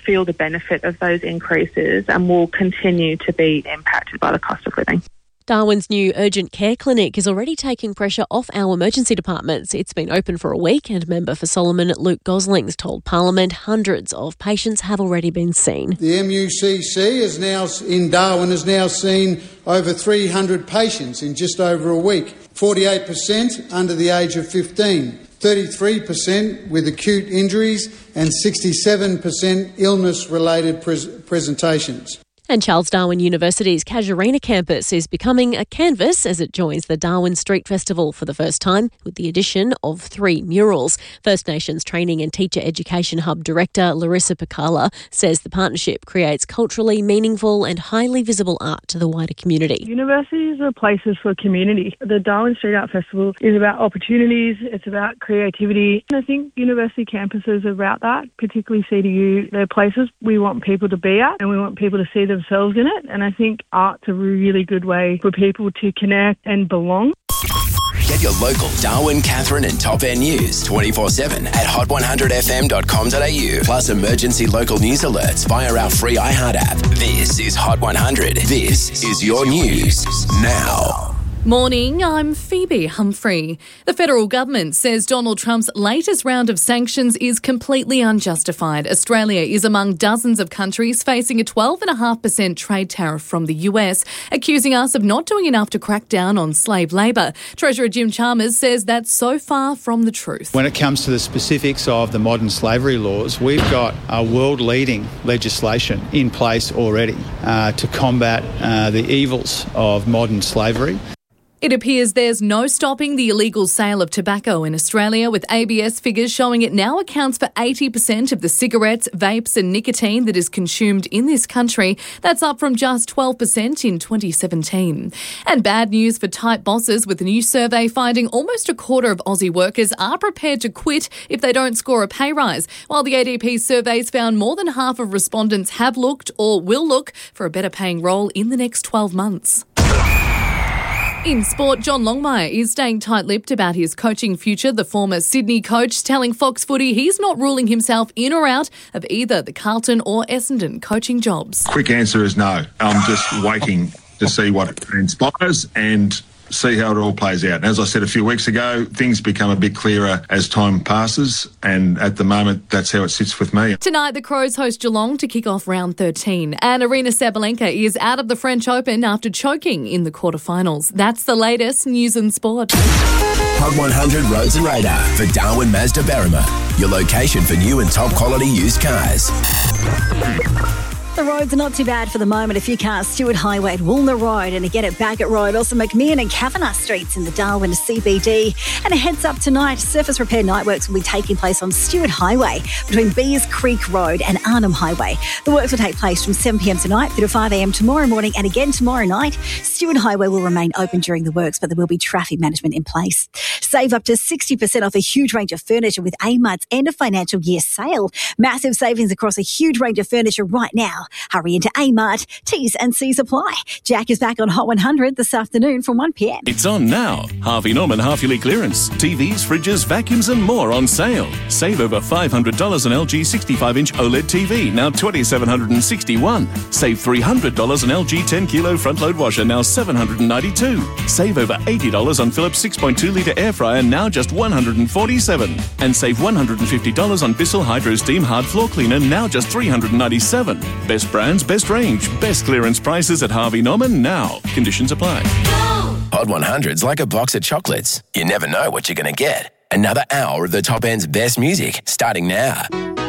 feel the benefit of those increases and will continue to be impacted by the cost of living. Darwin's new urgent care clinic is already taking pressure off our emergency departments. It's been open for a week and member for Solomon, Luke Goslings, told Parliament hundreds of patients have already been seen. The MUCC in Darwin has now seen over 300 patients in just over a week, 48% under the age of 15. 33% with acute injuries and 67% illness-related presentations. And Charles Darwin University's Casuarina campus is becoming a canvas as it joins the Darwin Street Festival for the first time with the addition of 3 murals. First Nations Training and Teacher Education Hub Director Larissa Picala says the partnership creates culturally meaningful and highly visible art to the wider community. Universities are places for community. The Darwin Street Art Festival is about opportunities, it's about creativity, and I think university campuses are about that, particularly CDU. They're places we want people to be at and we want people to see themselves in it, and I think art's a really good way for people to connect and belong. Get your local Darwin, Katherine and Top End news 24/7 at hot100fm.com.au. Plus emergency local news alerts via our free iHeart app. This is Hot 100. This is your news now. Morning, I'm Phoebe Humphrey. The federal government says Donald Trump's latest round of sanctions is completely unjustified. Australia is among dozens of countries facing a 12.5% trade tariff from the US, accusing us of not doing enough to crack down on slave labour. Treasurer Jim Chalmers says that's so far from the truth. When it comes to the specifics of the modern slavery laws, we've got a world-leading legislation in place already to combat the evils of modern slavery. It appears there's no stopping the illegal sale of tobacco in Australia, with ABS figures showing it now accounts for 80% of the cigarettes, vapes and nicotine that is consumed in this country. That's up from just 12% in 2017. And bad news for type bosses, with a new survey finding almost a quarter of Aussie workers are prepared to quit if they don't score a pay rise, while the ADP surveys found more than half of respondents have looked or will look for a better paying role in the next 12 months. In sport, John Longmire is staying tight-lipped about his coaching future. The former Sydney coach telling Fox Footy he's not ruling himself in or out of either the Carlton or Essendon coaching jobs. Quick answer is no. I'm just waiting to see what transpires and see how it all plays out. And as I said a few weeks ago, things become a bit clearer as time passes, and at the moment, that's how it sits with me. Tonight, the Crows host Geelong to kick off round 13. And Arina Sabalenka is out of the French Open after choking in the quarterfinals. That's the latest news and sport. Hot 100 Roads and Radar for Darwin Mazda Berrima, your location for new and top quality used cars. The roads are not too bad for the moment. A few cars, Stewart Highway at Woolner Road and again at Bagot Road. Also McMahon and Kavanagh Streets in the Darwin CBD. And a heads up tonight, surface repair night works will be taking place on Stewart Highway between Beers Creek Road and Arnhem Highway. The works will take place from 7pm tonight through to 5am tomorrow morning and again tomorrow night. Stewart Highway will remain open during the works, but there will be traffic management in place. Save up to 60% off a huge range of furniture with Amart's end of financial year sale. Massive savings across a huge range of furniture right now. Hurry into Amart. T's and C's apply. Jack is back on Hot 100 this afternoon from 1pm. It's on now. Harvey Norman half-yearly clearance. TVs, fridges, vacuums and more on sale. Save over $500 on LG 65-inch OLED TV, now $2,761. Save $300 on LG 10-kilo front-load washer, now $792. Save over $80 on Philips 6.2-litre air fryer, now just $147. And save $150 on Bissell Hydro Steam Hard Floor Cleaner, now just $397. Best brands, best range, best clearance prices at Harvey Norman now. Conditions apply. Hot 100's like a box of chocolates. You never know what you're going to get. Another hour of the Top End's best music starting now.